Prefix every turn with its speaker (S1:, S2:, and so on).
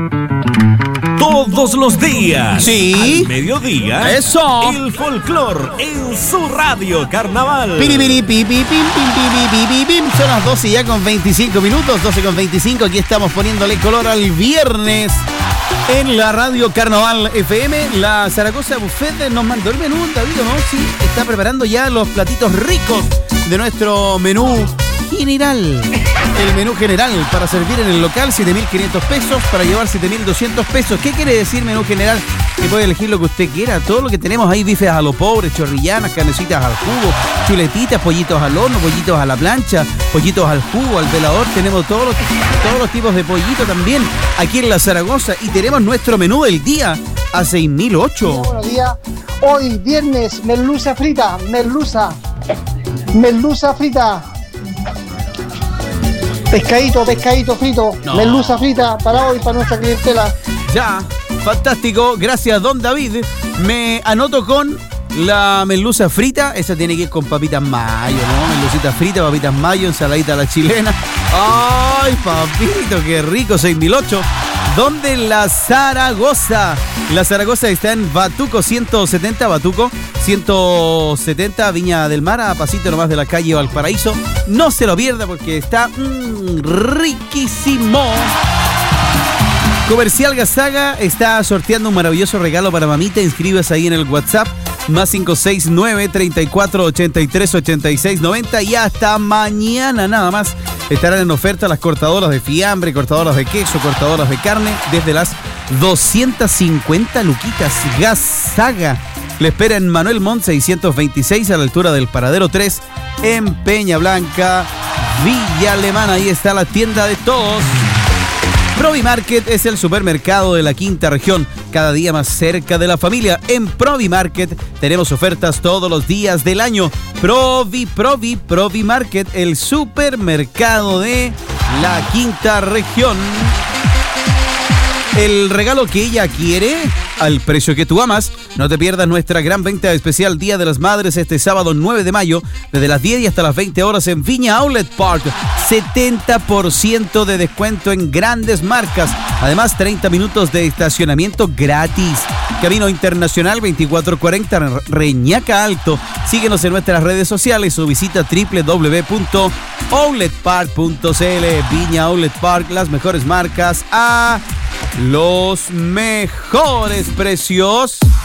S1: Todos los días.
S2: Sí.
S1: Al mediodía.
S2: Eso.
S1: El folclor en su radio Carnaval.
S2: Piripiri, pi, pi, pim, pim, pi, pi, pi, pim. Son las 12 ya con 25 minutos, 12 con 25. Aquí estamos poniéndole color al viernes en la radio Carnaval FM. La Zaragoza Buffet nos mandó el menú, David, ¿no? Sí, está preparando ya los platitos ricos de nuestro menú general. El menú general para servir en el local, 7.500 pesos, para llevar 7.200 pesos. ¿Qué quiere decir menú general? Que puede elegir lo que usted quiera. Todo lo que tenemos ahí, bifes a lo pobre, chorrillanas, carnecitas al jugo, chuletitas, pollitos al horno, pollitos a la plancha, pollitos al jugo, al velador. Tenemos todos los tipos de pollito también aquí en la Zaragoza. Y tenemos nuestro menú del día a 6.008.
S3: Buenos días. Hoy, viernes, merluza frita. Merluza frita. Pescadito frito.
S2: No.
S3: Merluza frita para hoy, para nuestra clientela.
S2: Ya, fantástico. Gracias, don David. Me anoto con la merluza frita. Esa tiene que ir con papitas mayo, ¿no? Merlucita frita, papitas mayo, ensaladita a la chilena. ¡Ay, papito, qué rico! 6.008. ¿Dónde? La Zaragoza. La Zaragoza está en Batuco 170, Batuco 170, Viña del Mar, a pasito nomás de la calle Valparaíso. No se lo pierda porque está riquísimo. Comercial Gazaga está sorteando un maravilloso regalo para mamita. Inscríbase ahí en el WhatsApp más 569-3483-8690 y hasta mañana nada más estarán en oferta las cortadoras de fiambre, cortadoras de queso, cortadoras de carne desde las 250 luquitas. Gazaga le espera en Manuel Montt 626 a la altura del Paradero 3 en Peña Blanca, Villa Alemana. Ahí está la tienda de todos. Provimarket es el supermercado de la quinta región, cada día más cerca de la familia. En Provimarket tenemos ofertas todos los días del año. Provimarket, el supermercado de la quinta región. El regalo que ella quiere, al precio que tú amas. No te pierdas nuestra gran venta especial Día de las Madres este sábado 9 de mayo, desde las 10 y hasta las 20 horas en Viña Outlet Park. 70% de descuento en grandes marcas. Además, 30 minutos de estacionamiento gratis. Camino Internacional 2440 Reñaca Alto. Síguenos en nuestras redes sociales o visita www.outletpark.cl. Viña Outlet Park, las mejores marcas a los mejores precios.